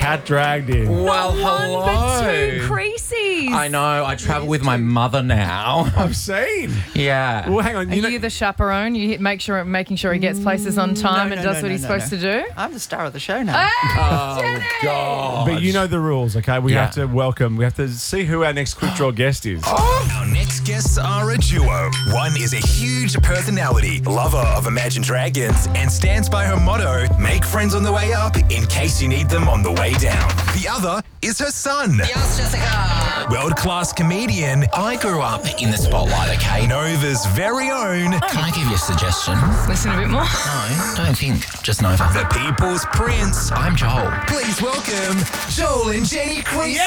cat dragged in. Well, hello. But two Creasy's. I know. I travel with my mother now. I've seen. Yeah. Well, hang on. Are you the chaperone? You making sure he gets places on time and does what he's supposed to do? I'm the star of the show now. Hey, God. But you know the rules, okay? We have to see who our next quick draw guest is. Our next guests are a duo. One is a huge personality, lover of Imagine Dragons, and stands by her motto, make friends on the way up in case you need them on the way down. The other is her son. Yes, Jessica. World-class comedian. I grew up in the spotlight, okay? Nova's very own. Can I give you a suggestion? Listen a bit more. No, don't think. Just Nova. The People's Prince. I'm Joel. Please welcome Joel and Jenny Creasy.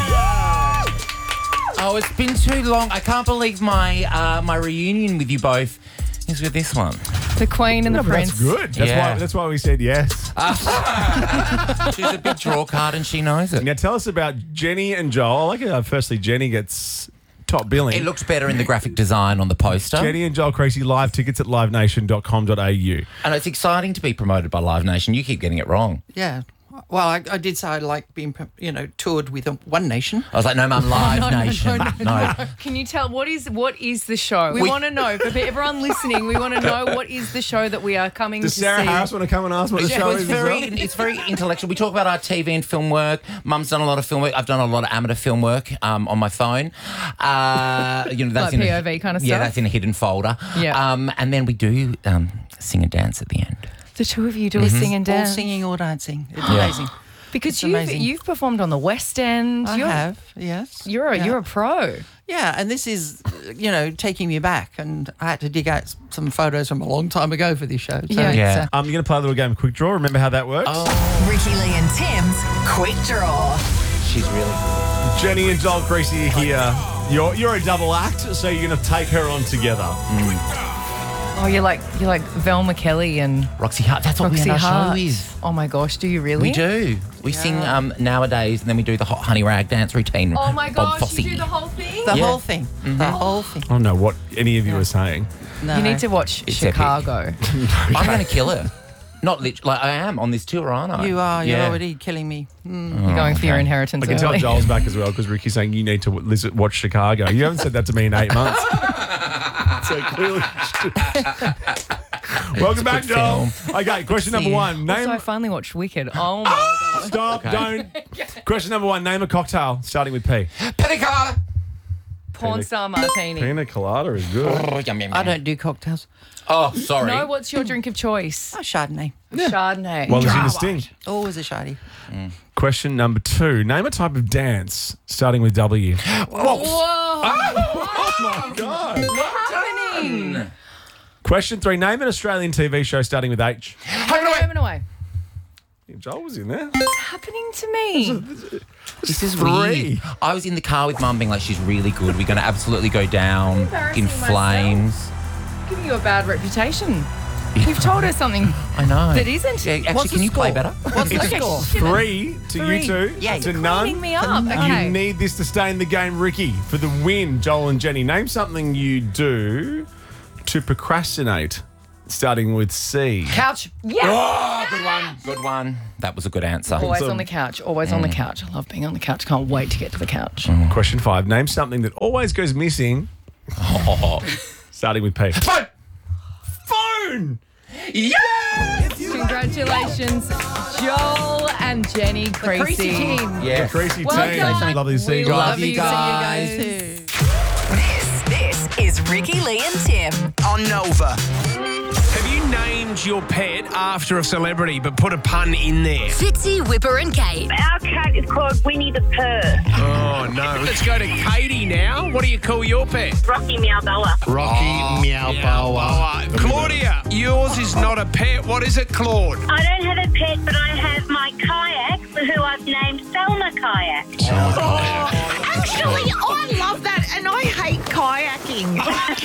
Oh, it's been too long. I can't believe my reunion with you both is with this one. The Queen and the But Prince. that's good. That's why we said yes. She's a big draw card and she knows it. Now tell us about Jenny and Joel. I like it. Firstly, Jenny gets top billing. It looks better in the graphic design on the poster. Jenny and Joel Creasy live tickets at livenation.com.au. And it's exciting to be promoted by Live Nation. You keep getting it wrong. Yeah. Well, I did say I like being, toured with One Nation. I was like, no, Mum, Live Nation. No. Can you tell what is the show? We want to know for everyone listening. We want to know what is the show that we are coming Does to Sarah see. Harris want to come and ask what the show is? It's very intellectual. We talk about our TV and film work. Mum's done a lot of film work. I've done a lot of amateur film work on my phone. That's Like in POV kind of Yeah, stuff? that's in a hidden folder. Yeah. And then we do sing and dance at the end. The two of you do a sing and All dance. singing or dancing. It's amazing. Because It's amazing. you've performed on the West End. I have, yes. You're a pro. Yeah, and this is, taking me back. And I had to dig out some photos from a long time ago for this show. So Yeah. it's, Yeah. You're going to play a little game of Quick Draw. Remember how that works? Ricky Lee and Tim's Quick Draw. She's really Jenny and Joel Creasy are here. You're a double act, so you're going to take her on together. Oh, you're like Velma Kelly and Roxy Hart. That's what Roxy our Hart. show is. Oh my gosh, do you really? We do. We sing nowadays, and then we do the hot honey rag dance routine. Oh my Bob gosh, Fosse. you do the whole thing? the Yeah. whole thing. The whole thing. I don't know what any of you are saying. No. You need to watch It's Chicago. I'm going to kill her. Not literally. Like I am on this tour, aren't I? You are. You're Yeah. already killing me. You're going for your inheritance I can tell early. Joel's back as well because Ricky's saying you need to watch Chicago. You haven't said that to me in 8 months. So clearly. Welcome back, good Joel. film. Okay, question number one. Also, I Name. finally watched Wicked. Oh my god. Stop, don't. Question number one. Name a cocktail starting with P. Pina colada. Porn star martini. Pina colada is good. Oh, yum, yum, I yum. don't do cocktails. Oh, sorry. No, what's your drink of choice? Oh, Chardonnay. Chardonnay. Well, it's in the sting. Always a Shardy. Question number two. Name a type of dance starting with W. Whoa. Oh, my God. What's happening? Question three. Name an Australian TV show starting with H. Home away. Joel was in there. What's happening to me? This is Three. weird. I was in the car with Mum being like, she's really good. We're going to absolutely go down Embarrassing in flames. Giving you a bad reputation. You've told us something I know. that isn't. Yeah, actually, What's the can you play score? better? What's the Okay, score? shit. 3 to Three. you two. Yeah, to you're none. Cleaning me up. Okay. You need this to stay in the game, Ricky, for the win. Joel and Jenny, name something you do to procrastinate, starting with C. Couch. Yeah. Oh, good one. Good one. That was a good answer. Always on the couch. Always on the couch. I love being on the couch. Can't wait to get to the couch. Question 5. Name something that always goes missing, starting with P. Phone. Phone! Yeah! Congratulations, Joel and Jenny Creasy. Creasy team. Yeah. Creasy Well team. done. Lovely to see you We guys. love you See you guys guys. too. This is Ricky Lee and Tim. On Nova. Have you named your pet after a celebrity but put a pun in there? Fitzy, Whipper and Kate. Our cat is called Winnie the Purr. Oh, no. Let's go to Katie now. What do you call your pet? Rocky Meow Boa. Rocky Meow Boa. Claudia, yours is not a pet. What is it, Claude? I don't have a pet, but I have my kayak, who I've named Selma Kayak. Actually, I love that and I hate kayaking.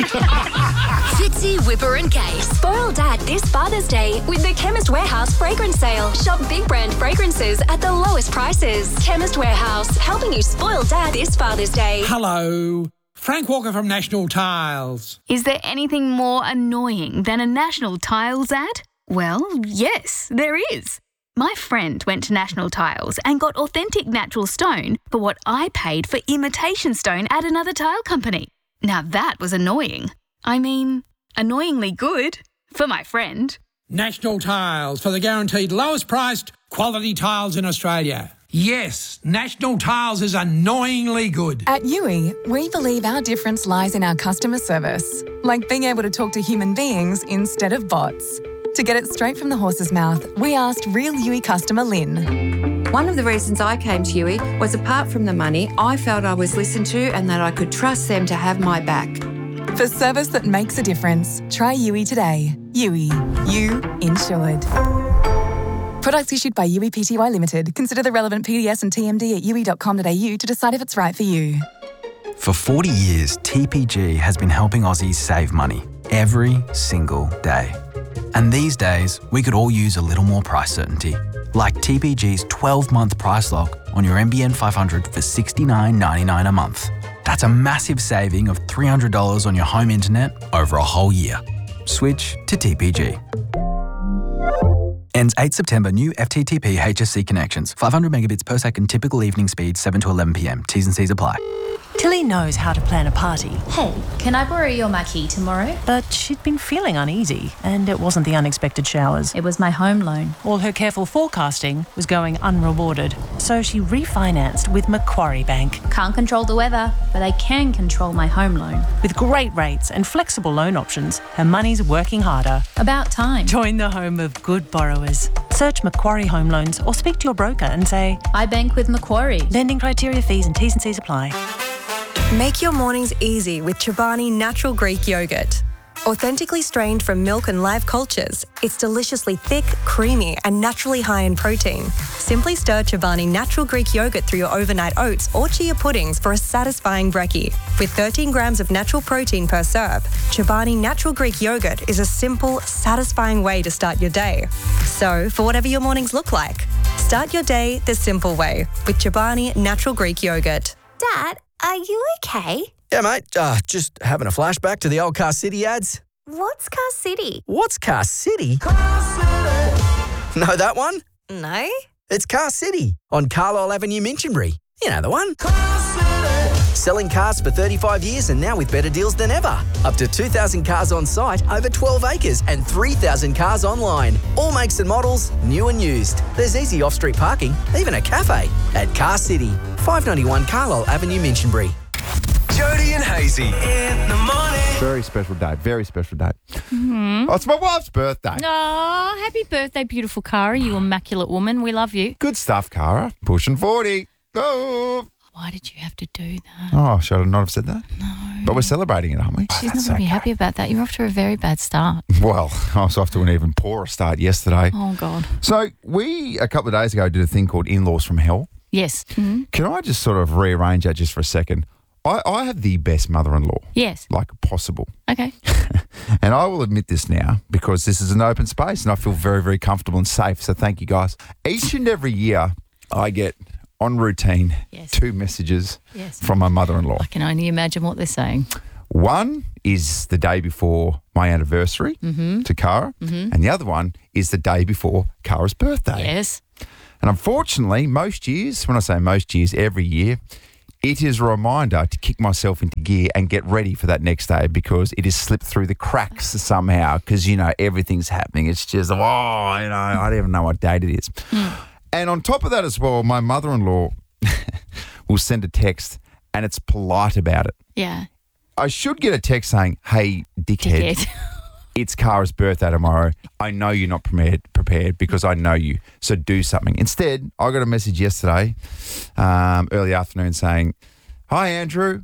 Fitzy, Whipper and Kate. Spoil Dad this Father's Day with the Chemist Warehouse fragrance sale. Shop big brand fragrances at the lowest prices. Chemist Warehouse, helping you spoil Dad this Father's Day. Hello. Frank Walker from National Tiles. Is there anything more annoying than a National Tiles ad? Well, yes, there is. My friend went to National Tiles and got authentic natural stone for what I paid for imitation stone at another tile company. Now that was annoying. I mean, annoyingly good for my friend. National Tiles, for the guaranteed lowest priced quality tiles in Australia. Yes, National Tiles is annoyingly good. At Yui, we believe our difference lies in our customer service, like being able to talk to human beings instead of bots. To get it straight from the horse's mouth, we asked real Yui customer Lynn. One of the reasons I came to Yui was, apart from the money, I felt I was listened to and that I could trust them to have my back. For service that makes a difference, try Yui today. Yui. You insured. Products issued by Yui Pty Limited. Consider the relevant PDS and TMD at yui.com.au to decide if it's right for you. For 40 years, TPG has been helping Aussies save money every single day. And these days, we could all use a little more price certainty, like TPG's 12-month price lock on your NBN 500 for $69.99 a month. That's a massive saving of $300 on your home internet over a whole year. Switch to TPG. Ends 8 September. New FTTP HSC connections. 500 megabits per second. Typical evening speed 7 to 11 p.m. T's and C's apply. Tilly knows how to plan a party. Hey, can I borrow your marquee tomorrow? But she'd been feeling uneasy, and it wasn't the unexpected showers. It was my home loan. All her careful forecasting was going unrewarded. So she refinanced with Macquarie Bank. Can't control the weather, but I can control my home loan. With great rates and flexible loan options, her money's working harder. About time. Join the home of good borrowers. Search Macquarie Home Loans or speak to your broker and say, I bank with Macquarie. Lending criteria, fees and T's and C's apply. Make your mornings easy with Chobani Natural Greek Yogurt. Authentically strained from milk and live cultures, it's deliciously thick, creamy, and naturally high in protein. Simply stir Chobani Natural Greek Yogurt through your overnight oats or chia puddings for a satisfying brekkie. With 13 grams of natural protein per serve, Chobani Natural Greek Yogurt is a simple, satisfying way to start your day. So, for whatever your mornings look like, start your day the simple way with Chobani Natural Greek Yogurt. Dad, are you okay? Yeah, mate. Just having a flashback to the old Car City ads. What's Car City? What's Car City? Car City. Know that one? No. It's Car City on Carlisle Avenue, Minchinbury. You know the one. Car City. Selling cars for 35 years and now with better deals than ever. Up to 2,000 cars on site, over 12 acres and 3,000 cars online. All makes and models, new and used. There's easy off-street parking, even a cafe. At Car City, 591 Carlisle Avenue, Minchinbury. Jody and Hazy in the morning. Very special day. Very special day. Oh, it's my wife's birthday. Oh, happy birthday, beautiful Cara, you immaculate woman. We love you. Good stuff, Cara. Pushing 40. Oh. Why did you have to do that? Oh, should I not have said that? No. But we're celebrating it, aren't we? She's not going to be happy about that. You're off to a very bad start. Well, I was off to an even poorer start yesterday. Oh, God. So we, a couple of days ago, did a thing called In-Laws from Hell. Yes. Mm-hmm. Can I just sort of rearrange that just for a second? I have the best mother-in-law. Yes. Like possible. Okay. And I will admit this now because this is an open space and I feel very, very comfortable and safe. So thank you, guys. Each and every year I get on routine 2 messages from my mother-in-law. I can only imagine what they're saying. One is the day before my anniversary to Cara, and the other one is the day before Cara's birthday. Yes. And unfortunately, most years, when I say most years, every year, it is a reminder to kick myself into gear and get ready for that next day because it has slipped through the cracks somehow because, you know, everything's happening. It's just, I don't even know what date it is. And on top of that as well, my mother-in-law will send a text and it's polite about it. Yeah. I should get a text saying, hey, dickhead. It's Cara's birthday tomorrow. I know you're not prepared because I know you. So do something. Instead, I got a message yesterday, early afternoon saying, hi, Andrew.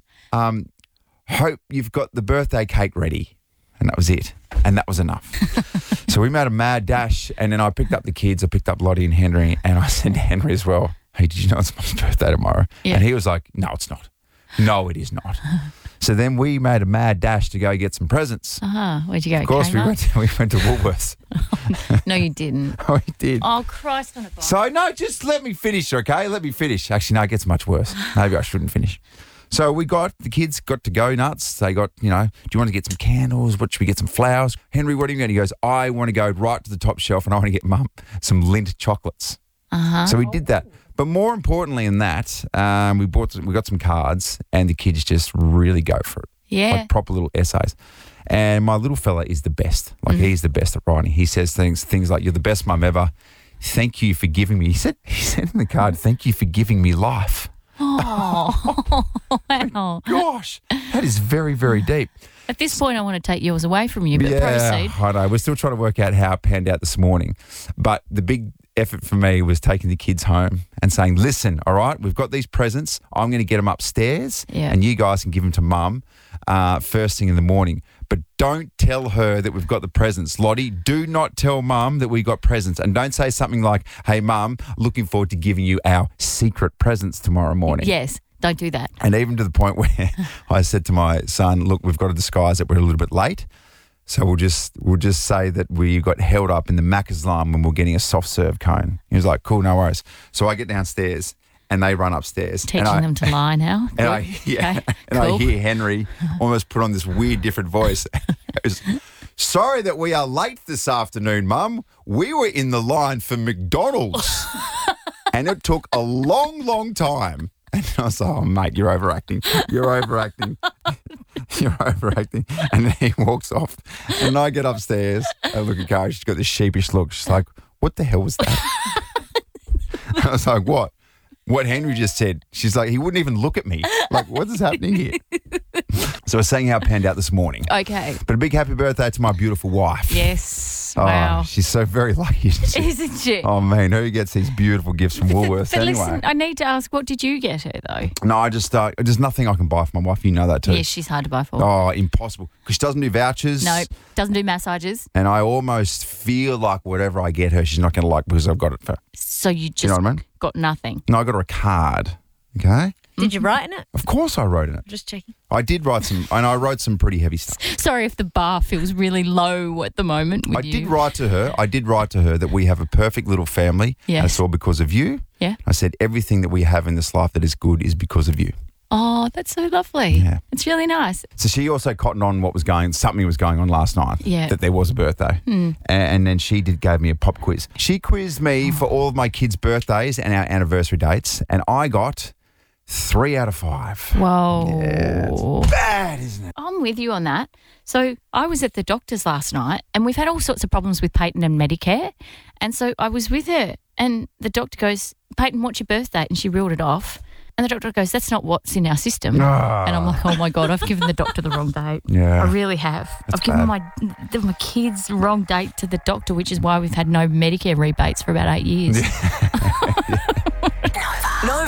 Hope you've got the birthday cake ready. And that was it. And that was enough. So we made a mad dash. And then I picked up the kids. I picked up Lottie and Henry. And I said to Henry as well, hey, did you know it's Mum's birthday tomorrow? Yeah. And he was like, no, it's not. No, it is not. So then we made a mad dash to go get some presents. Where'd you go? Of course, we went to Woolworths. No, you didn't. Oh, we did. Oh, Christ on a bike. So, no, just let me finish, okay? Let me finish. Actually, no, it gets much worse. Maybe I shouldn't finish. So the kids got to go nuts. They got, do you want to get some candles? What should we get? Some flowers? Henry, what are you going? He goes, I want to go right to the top shelf and I want to get Mum some Lindt chocolates. Uh-huh. So we did that. But more importantly than that, we got some cards and the kids just really go for it. Yeah. Like proper little essays. And my little fella is the best. Like he's the best at writing. He says things like, you're the best mum ever. Thank you for giving me. He said in the card, thank you for giving me life. Oh, wow. Gosh, that is very, very deep. At this point, I want to take yours away from you, but proceed. I know. We're still trying to work out how it panned out this morning. But the big effort for me was taking the kids home and saying, listen, all right, we've got these presents. I'm going to get them upstairs and you guys can give them to Mum first thing in the morning. But don't tell her that we've got the presents. Lottie, do not tell Mum that we got presents. And don't say something like, hey, Mum, looking forward to giving you our secret presents tomorrow morning. Yes, don't do that. And even to the point where I said to my son, look, we've got to disguise that we're a little bit late. So we'll just say that we got held up in the Macca's line when we're getting a soft serve cone. He was like, cool, no worries. So I get downstairs and they run upstairs. Teaching them to lie now. And I hear Henry almost put on this weird different voice. Goes, sorry that we are late this afternoon, Mum. We were in the line for McDonald's. And it took a long, long time. And I was like, oh, mate, you're overacting. You're overacting. You're overacting. And then he walks off. And I get upstairs. I look at Kara. She's got this sheepish look. She's like, what the hell was that? I was like, what? What Henry just said. She's like, he wouldn't even look at me. Like, what is happening here? So we're saying how it panned out this morning. Okay. But a big happy birthday to my beautiful wife. Yes. Wow. She's so very lucky. Isn't she? Oh, man, who gets these beautiful gifts from Woolworths But anyway? listen, I need to ask, what did you get her, though? No, I just there's nothing I can buy for my wife. You know that too. Yes, she's hard to buy for. Oh, impossible. Because she doesn't do vouchers. No, doesn't do massages. And I almost feel like whatever I get her, she's not going to like because I've got it for her. So you just You know what I mean? got nothing. No, I got her a card. Okay? Did you write in it? Of course I wrote in it. Just checking. I did write some, and I wrote some pretty heavy stuff. Sorry if the bar feels really low at the moment with I did write to her that we have a perfect little family. Yes. And it's all because of you. Yeah. I said everything that we have in this life that is good is because of you. Oh, that's so lovely. Yeah. It's really nice. So she also cottoned on something was going on last night. Yeah. That there was a birthday. And then she gave me a pop quiz. She quizzed me for all of my kids' birthdays and our anniversary dates, and I got 3 out of 5. Whoa. Yeah, it's bad, isn't it? I'm with you on that. So I was at the doctor's last night and we've had all sorts of problems with Peyton and Medicare. And so I was with her and the doctor goes, Peyton, what's your birth date? And she reeled it off. And the doctor goes, that's not what's in our system. Ah. And I'm like, oh, my God, I've given the doctor the wrong date. Yeah. I really have. That's I've given bad. my kids the wrong date to the doctor, which is why we've had no Medicare rebates for about 8 years.